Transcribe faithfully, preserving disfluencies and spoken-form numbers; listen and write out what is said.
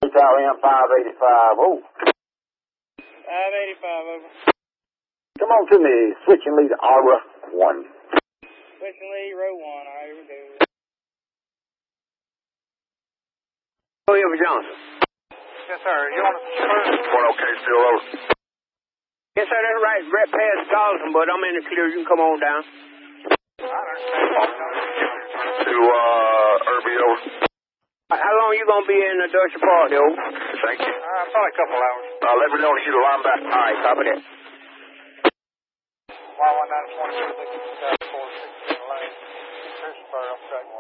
Tower M five eighty-five, oh. five eighty-five, over. Come on to me, switch and lead Aura one. Switch and lead, row one, all right, here we go. William Johnson. Yes, sir. You want to first? One okay, still over. Yes, sir, that's right. Right past Carlson, but I'm in the clear. You can come on down. I understand. To, uh, Irby, over. How long you going to be in the Dutch Park, yo? Thank you. Uh, probably a couple hours. Uh, let me know to get a line back. All right, copy that. Y one nine twenty-six, four sixteen lane. Christopher, I'm track one.